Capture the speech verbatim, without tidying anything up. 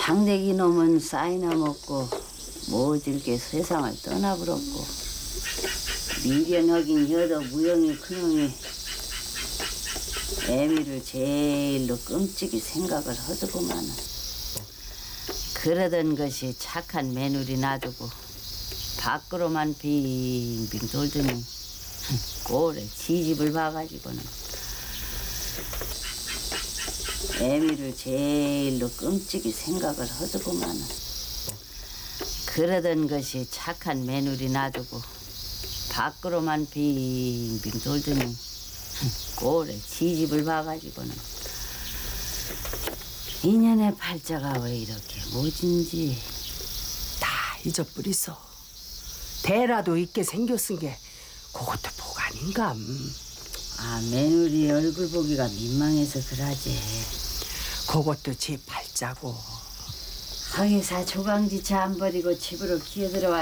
장래기 놈은 쌀이나 먹고 모질게 세상을 떠나버렸고 미련하긴 여도 무영이 큰형이 애미를 제일로 끔찍이 생각을 하더구만은. 그러던 것이 착한 며느리 놔두고 밖으로만 빙빙 돌더니 꼴에 지집을 봐가지고는 애미를 제일로 끔찍이 생각을 하더구만은. 그러던 것이 착한 며느리 놔두고 밖으로만 빙빙 돌더니 꼴에 지집을 봐가지고는 인연의 팔자가 왜 이렇게 모진지. 다 잊어버리소. 대라도 있게 생겼은 게 그것도 복 아닌감. 아, 며느리 얼굴 보기가 민망해서 그러지. 그것도 제 팔자고. 항해사 조강지차 안 버리고 집으로 기어들어와